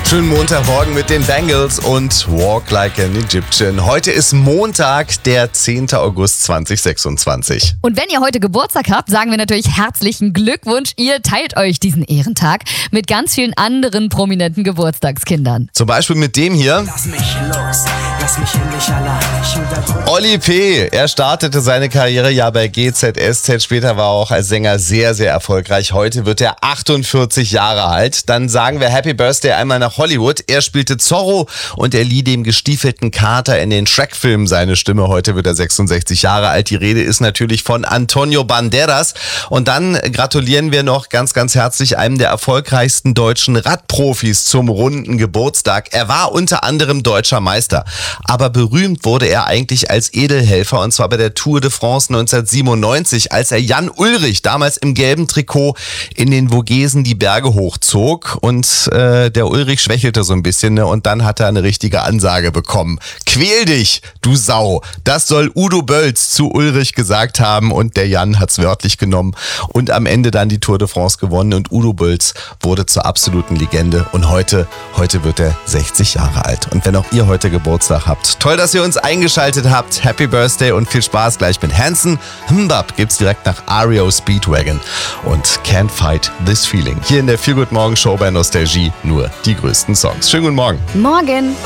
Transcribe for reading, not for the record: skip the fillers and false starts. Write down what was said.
Schönen Montagmorgen mit den Bengals und Walk Like an Egyptian. Heute ist Montag, der 10. August 2026. Und wenn ihr heute Geburtstag habt, sagen wir natürlich herzlichen Glückwunsch. Ihr teilt euch diesen Ehrentag mit ganz vielen anderen prominenten Geburtstagskindern. Zum Beispiel mit dem hier. Lass mich los, lass mich in dich allein. Olli P. Er startete seine Karriere ja bei GZSZ. Später war er auch als Sänger sehr, sehr erfolgreich. Heute wird er 48 Jahre alt. Dann sagen wir Happy Birthday einmal nach Hollywood. Er spielte Zorro und er lieh dem gestiefelten Kater in den Shrek-Filmen seine Stimme. Heute wird er 66 Jahre alt. Die Rede ist natürlich von Antonio Banderas. Und dann gratulieren wir noch ganz, ganz herzlich einem der erfolgreichsten deutschen Radprofis zum runden Geburtstag. Er war unter anderem deutscher Meister. Aber berühmt wurde er eigentlich als Edelhelfer, und zwar bei der Tour de France 1997, als er Jan Ullrich, damals im gelben Trikot, in den Vogesen die Berge hochzog. Und der Ullrich schwächelte so ein bisschen, ne? Und dann hat er eine richtige Ansage bekommen. Quäl dich, du Sau. Das soll Udo Bölz zu Ullrich gesagt haben, und der Jan hat's wörtlich genommen und am Ende dann die Tour de France gewonnen, und Udo Bölz wurde zur absoluten Legende, und heute wird er 60 Jahre alt. Und wenn auch ihr heute Geburtstag habt, toll, dass ihr uns eingeschaltet habt. Happy Birthday und viel Spaß gleich mit Hanson. Mbap gibt's direkt nach REO Speedwagon und Can't Fight This Feeling. Hier in der Feel Good Morgen Show bei Nostalgie nur die größten Songs. Schönen guten Morgen. Morgen.